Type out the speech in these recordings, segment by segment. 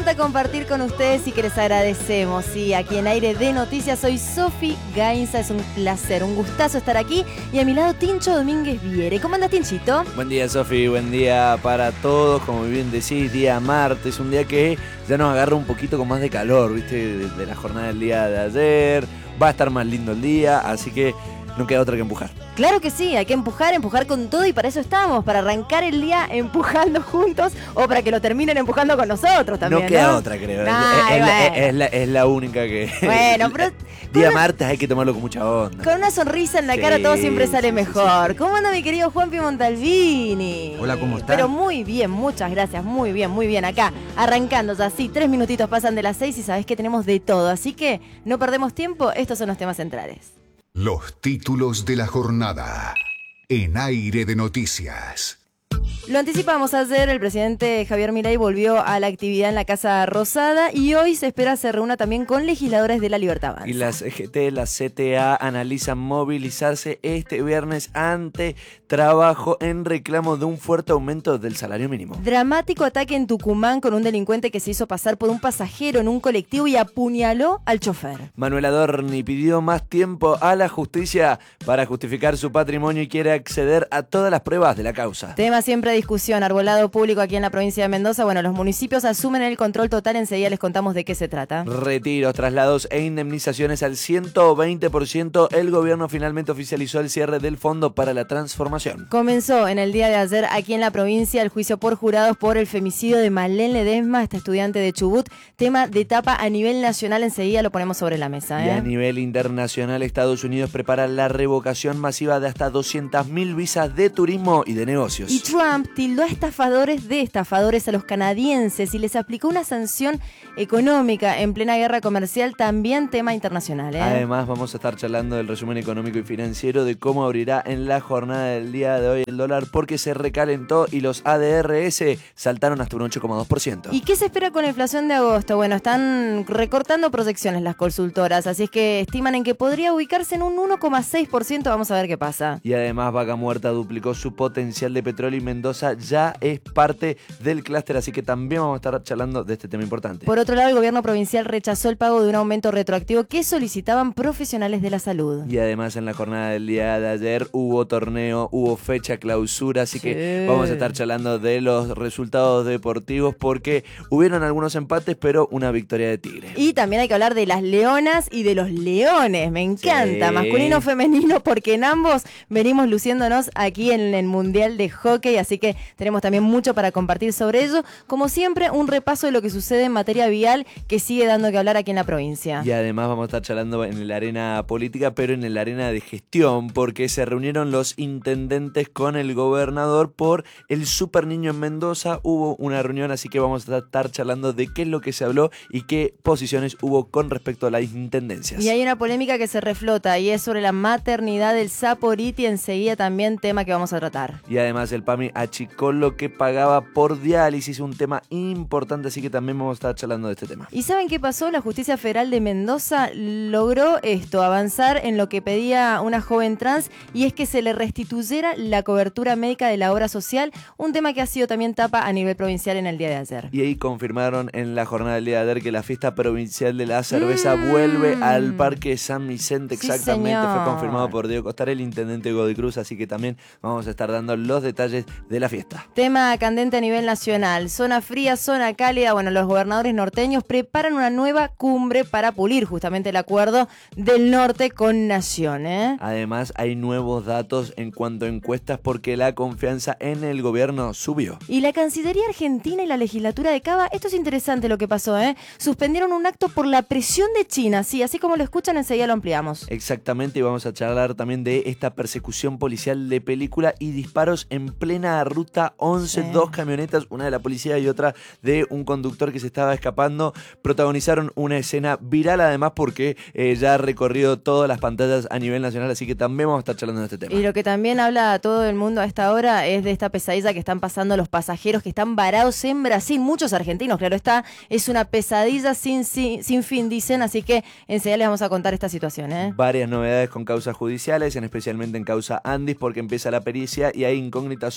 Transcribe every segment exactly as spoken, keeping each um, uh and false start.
encanta compartir con ustedes y que les agradecemos. Sí, aquí en Aire de Noticias soy Sofi Gainza, es un placer, un gustazo estar aquí. Y a mi lado Tincho Domínguez Viere. ¿Cómo andas, Tinchito? Buen día, Sofi, buen día para todos. Como bien decís, día martes, un día que ya nos agarra un poquito con más de calor, ¿viste? De, de la jornada del día de ayer. Va a estar más lindo el día, así que no queda otra que empujar. Claro que sí, hay que empujar, empujar con todo y para eso estamos, para arrancar el día empujando juntos o para que lo terminen empujando con nosotros también. No queda ¿no? otra, creo. Ay, es, bueno. es, la, es, la, es la única que... Bueno, pero... Día una... martes hay que tomarlo con mucha onda. Con una sonrisa en la sí, cara todo siempre sale sí, mejor. Sí, sí. ¿Cómo anda mi querido Juanpi Montalvini? Hola, ¿cómo estás? Pero muy bien, muchas gracias, muy bien, muy bien. Acá, arrancando ya, sí, tres minutitos pasan de las seis y sabés que tenemos de todo. Así que no perdemos tiempo, estos son los temas centrales. Los títulos de la jornada en Aire de Noticias. Lo anticipamos ayer, el presidente Javier Milei volvió a la actividad en la Casa Rosada y hoy se espera se reúna también con legisladores de la Libertad Avanza. Y la C G T, la C T A analizan movilizarse este viernes ante trabajo en reclamo de un fuerte aumento del salario mínimo. Dramático ataque en Tucumán con un delincuente que se hizo pasar por un pasajero en un colectivo y apuñaló al chofer. Manuel Adorni pidió más tiempo a la justicia para justificar su patrimonio y quiere acceder a todas las pruebas de la causa. Tema siempre discusión, arbolado público aquí en la provincia de Mendoza. Bueno, los municipios asumen el control total, enseguida les contamos de qué se trata. Retiros, traslados e indemnizaciones al ciento veinte por ciento. El gobierno finalmente oficializó el cierre del Fondo para la Transformación. Comenzó en el día de ayer aquí en la provincia el juicio por jurados por el femicidio de Malén Ledesma, esta estudiante de Chubut. Tema de etapa a nivel nacional, enseguida lo ponemos sobre la mesa. ¿eh? Y a nivel internacional, Estados Unidos prepara la revocación masiva de hasta doscientas mil visas de turismo y de negocios. Y Trump tildó a estafadores de estafadores a los canadienses y les aplicó una sanción económica en plena guerra comercial, también tema internacional. ¿eh? Además, vamos a estar charlando del resumen económico y financiero de cómo abrirá en la jornada del día de hoy el dólar porque se recalentó y los A D R S saltaron hasta un ocho coma dos por ciento. ¿Y qué se espera con la inflación de agosto? Bueno, están recortando proyecciones las consultoras, así es que estiman en que podría ubicarse en un uno coma seis por ciento, vamos a ver qué pasa. Y además, Vaca Muerta duplicó su potencial de petróleo y Mendoza ya es parte del clúster, así que también vamos a estar charlando de este tema importante. Por otro lado, el gobierno provincial rechazó el pago de un aumento retroactivo que solicitaban profesionales de la salud. Y además en la jornada del día de ayer hubo torneo, hubo fecha clausura, así sí. que vamos a estar charlando de los resultados deportivos porque hubieron algunos empates, pero una victoria de Tigre. Y también hay que hablar de las leonas y de los leones, me encanta, sí. masculino, femenino, porque en ambos venimos luciéndonos aquí en el Mundial de Hockey, así que tenemos también mucho para compartir sobre ello. Como siempre, un repaso de lo que sucede en materia vial que sigue dando que hablar aquí en la provincia. Y además vamos a estar charlando en la arena política, pero en la arena de gestión, porque se reunieron los intendentes con el gobernador por el Super Niño en Mendoza. Hubo una reunión, así que vamos a estar charlando de qué es lo que se habló y qué posiciones hubo con respecto a las intendencias. Y hay una polémica que se reflota y es sobre la maternidad del Saporiti, enseguida también tema que vamos a tratar. Y además el PAMI achicó lo que pagaba por diálisis, un tema importante, así que también vamos a estar charlando de este tema. ¿Y saben qué pasó? La Justicia Federal de Mendoza logró esto, avanzar en lo que pedía una joven trans, y es que se le restituyera la cobertura médica de la obra social, un tema que ha sido también tapa a nivel provincial en el día de ayer. Y ahí confirmaron en la jornada del día de ayer que la fiesta provincial de la cerveza mm. vuelve al Parque San Vicente, sí, exactamente, señor. fue confirmado por Diego Costar, el intendente Godoy Cruz, así que también vamos a estar dando los detalles de la fiesta. Tema candente a nivel nacional, zona fría, zona cálida. Bueno, los gobernadores norteños preparan una nueva cumbre para pulir justamente el acuerdo del norte con Nación, ¿eh? Además, hay nuevos datos en cuanto a encuestas porque la confianza en el gobierno subió. Y la Cancillería Argentina y la legislatura de Cava, esto es interesante lo que pasó, ¿eh? Suspendieron un acto por la presión de China, sí, así como lo escuchan, enseguida lo ampliamos. Exactamente, y vamos a charlar también de esta persecución policial de película y disparos en plena ruta once, sí. Dos camionetas, una de la policía y otra de un conductor que se estaba escapando, protagonizaron una escena viral además porque eh, ya ha recorrido todas las pantallas a nivel nacional, así que también vamos a estar charlando de este tema. Y lo que también habla a todo el mundo a esta hora es de esta pesadilla que están pasando los pasajeros que están varados en Brasil, muchos argentinos, claro está, es una pesadilla sin, sin, sin fin, dicen, así que enseguida les vamos a contar esta situación, ¿eh? Varias novedades con causas judiciales, en especialmente en causa Andis, porque empieza la pericia y hay incógnitas sobre España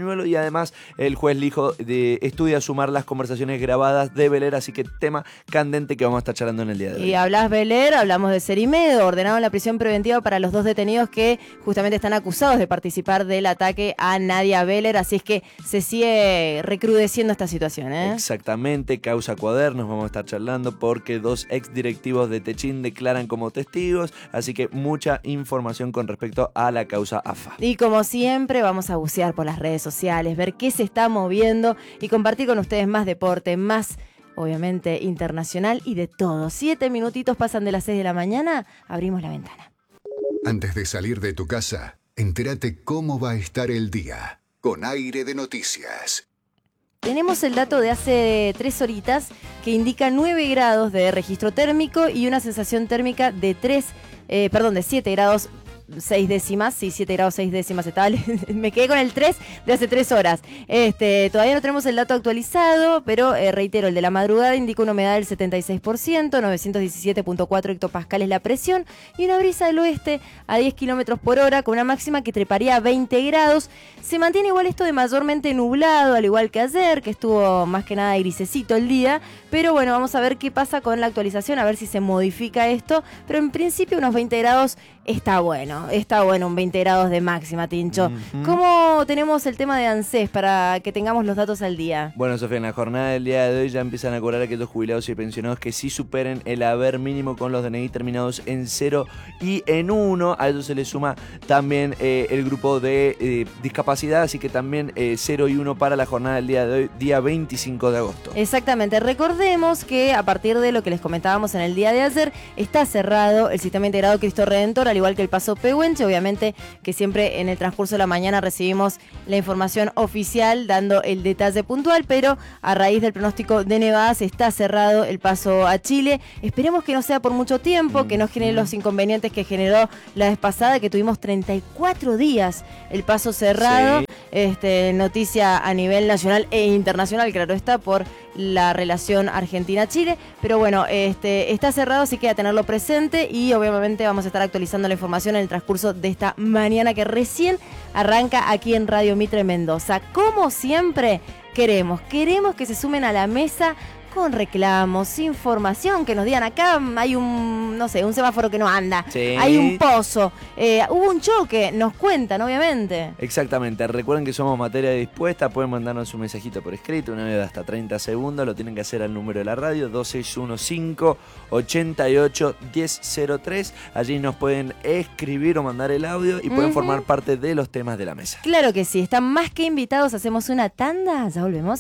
pañuelo, y además el juez Lijo de, estudia sumar las conversaciones grabadas de Beler, así que tema candente que vamos a estar charlando en el día de hoy. Y hablas Beler, hablamos de Cerimedo, ordenaron la prisión preventiva para los dos detenidos que justamente están acusados de participar del ataque a Nadia Beler, así es que se sigue recrudeciendo esta situación, ¿eh? Exactamente, causa Cuadernos, vamos a estar charlando porque dos ex directivos de Techín declaran como testigos, así que mucha información con respecto a la causa A F A. Y como siempre vamos a bucear por las redes sociales, ver qué se está moviendo y compartir con ustedes más deporte, más obviamente internacional y de todo. Siete minutitos pasan de las seis de la mañana, abrimos la ventana. Antes de salir de tu casa, entérate cómo va a estar el día con Aire de Noticias. Tenemos el dato de hace tres horitas que indica nueve grados de registro térmico y una sensación térmica de tres, eh, perdón, de siete grados seis décimas, sí, siete grados seis décimas estaba, me quedé con el tres de hace tres horas. Este, todavía no tenemos el dato actualizado, pero eh, reitero, el de la madrugada indica una humedad del setenta y seis por ciento, novecientos diecisiete punto cuatro hectopascales la presión y una brisa del oeste a diez kilómetros por hora con una máxima que treparía a veinte grados. Se mantiene igual esto de mayormente nublado, al igual que ayer, que estuvo más que nada grisecito el día, pero bueno, vamos a ver qué pasa con la actualización, a ver si se modifica esto, pero en principio unos veinte grados está bueno, está bueno, un veinte grados de máxima, Tincho. Uh-huh. ¿Cómo tenemos el tema de ANSES para que tengamos los datos al día? Bueno, Sofía, en la jornada del día de hoy ya empiezan a cobrar aquellos jubilados y pensionados que sí superen el haber mínimo con los D N I terminados en cero y en uno. A eso se le suma también eh, el grupo de eh, discapacidad, así que también eh, cero y uno para la jornada del día de hoy, día veinticinco de agosto. Exactamente, recordemos que a partir de lo que les comentábamos en el día de ayer, está cerrado el sistema integrado Cristo Redentor, al igual que el paso Pehuenche. Obviamente que siempre en el transcurso de la mañana recibimos la información oficial dando el detalle puntual, pero a raíz del pronóstico de nevadas está cerrado el paso a Chile. Esperemos que no sea por mucho tiempo, que no genere los inconvenientes que generó la vez pasada, que tuvimos treinta y cuatro días el paso cerrado. Sí. Este, noticia a nivel nacional e internacional, claro está, por la relación Argentina-Chile, pero bueno, este, está cerrado, así que a tenerlo presente y obviamente vamos a estar actualizando la información en el transcurso de esta mañana que recién arranca aquí en Radio Mitre Mendoza. Como siempre, queremos, queremos que se sumen a la mesa con reclamos, información, que nos digan acá hay un, no sé, un semáforo que no anda, sí. Hay un pozo, eh, hubo un choque, nos cuentan, obviamente. Exactamente, recuerden que somos materia dispuesta, pueden mandarnos un mensajito por escrito, una vez de hasta treinta segundos, lo tienen que hacer al número de la radio, dos seis uno cinco, ocho ocho, uno cero cero tres, allí nos pueden escribir o mandar el audio y pueden uh-huh. formar parte de los temas de la mesa. Claro que sí, están más que invitados, hacemos una tanda, ya volvemos.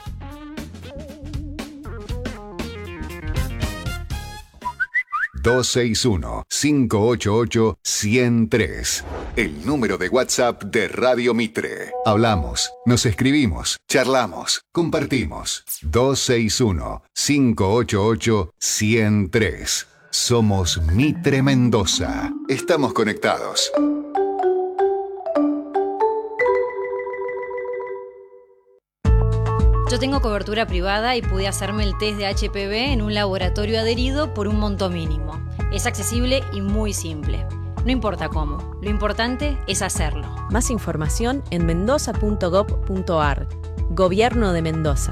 dos seis uno, cinco ocho ocho, uno cero tres. El número de WhatsApp de Radio Mitre. Hablamos, nos escribimos, charlamos, compartimos. dos seis uno, cinco ocho ocho, uno cero tres. Somos Mitre Mendoza. Estamos conectados. Yo tengo cobertura privada y pude hacerme el test de H P V en un laboratorio adherido por un monto mínimo. Es accesible y muy simple. No importa cómo, lo importante es hacerlo. Más información en mendoza punto gob punto ar. Gobierno de Mendoza.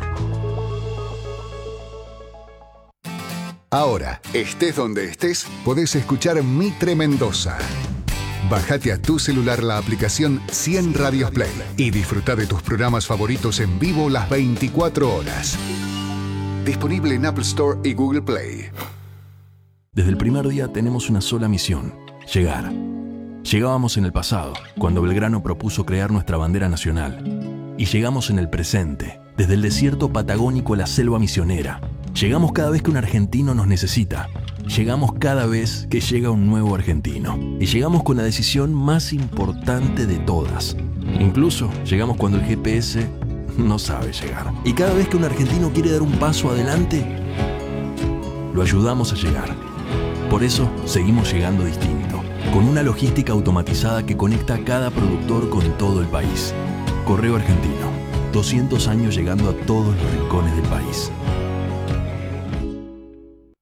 Ahora, estés donde estés, podés escuchar Mitre Mendoza. Bájate a tu celular la aplicación cien Radios Play y disfruta de tus programas favoritos en vivo las veinticuatro horas. Disponible en Apple Store y Google Play. Desde el primer día tenemos una sola misión: llegar. Llegábamos en el pasado, cuando Belgrano propuso crear nuestra bandera nacional. Y llegamos en el presente, desde el desierto patagónico a la selva misionera. Llegamos cada vez que un argentino nos necesita. Llegamos cada vez que llega un nuevo argentino. Y llegamos con la decisión más importante de todas. Incluso llegamos cuando el G P S no sabe llegar. Y cada vez que un argentino quiere dar un paso adelante, lo ayudamos a llegar. Por eso seguimos llegando distinto, con una logística automatizada que conecta a cada productor con todo el país. Correo Argentino, doscientos años llegando a todos los rincones del país.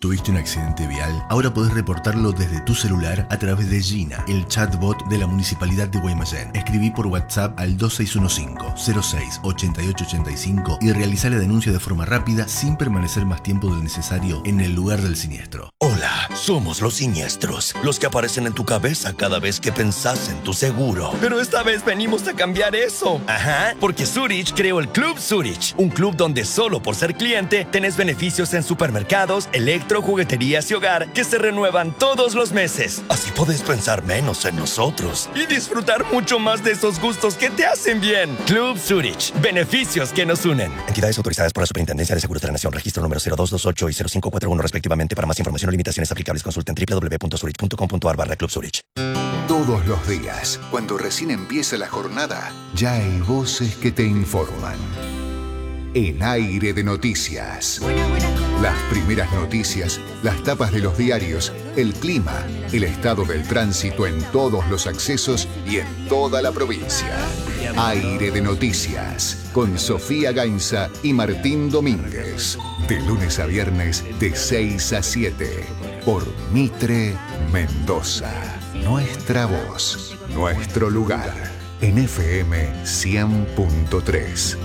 ¿Tuviste un accidente vial? Ahora podés reportarlo desde tu celular a través de Gina, el chatbot de la Municipalidad de Guaymallén. Escribí por WhatsApp al dos seis uno cinco, cero seis, ocho ocho ocho cinco y realizá la denuncia de forma rápida sin permanecer más tiempo del necesario en el lugar del siniestro. Hola, somos los siniestros, los que aparecen en tu cabeza cada vez que pensás en tu seguro. Pero esta vez venimos a cambiar eso. Ajá, porque Zurich creó el Club Zurich, un club donde solo por ser cliente tenés beneficios en supermercados, electro, jugueterías y hogar que se renuevan todos los meses. Así podés pensar menos en nosotros y disfrutar mucho más de esos gustos que te hacen bien. Club Zurich, beneficios que nos unen. Entidades autorizadas por la Superintendencia de Seguros de la Nación, registro número cero dos dos ocho y cero cinco cuatro uno respectivamente. Para más información o limitaciones aplicables, consulten doble u doble u doble u punto zurich punto com punto a r barra Club Zurich. Todos los días, cuando recién empieza la jornada, ya hay voces que te informan. En Aire de Noticias. Las primeras noticias, las tapas de los diarios, el clima, el estado del tránsito en todos los accesos y en toda la provincia. Aire de Noticias, con Sofía Gainza y Martín Domínguez. De lunes a viernes, de seis a siete. Por Mitre Mendoza. Nuestra voz, nuestro lugar. En F M cien punto tres.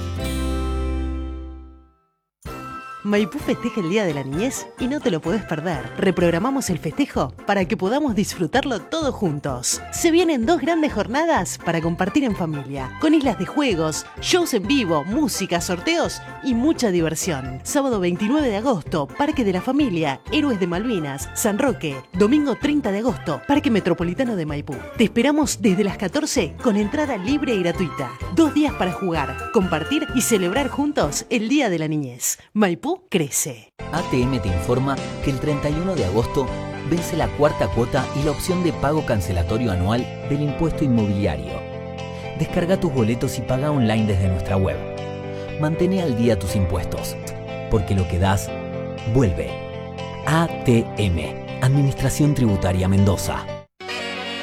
Maipú festeja el Día de la Niñez y no te lo podés perder. Reprogramamos el festejo para que podamos disfrutarlo todos juntos. Se vienen dos grandes jornadas para compartir en familia, con islas de juegos, shows en vivo, música, sorteos y mucha diversión. Sábado veintinueve de agosto, Parque de la Familia, Héroes de Malvinas, San Roque. Domingo treinta de agosto, Parque Metropolitano de Maipú. Te esperamos desde las catorce con entrada libre y gratuita. Dos días para jugar, compartir y celebrar juntos el Día de la Niñez. Maipú crece. A T M te informa que el treinta y uno de agosto vence la cuarta cuota y la opción de pago cancelatorio anual del impuesto inmobiliario. Descarga tus boletos y paga online desde nuestra web. Mantén al día tus impuestos, porque lo que das, vuelve. A T M, Administración Tributaria Mendoza.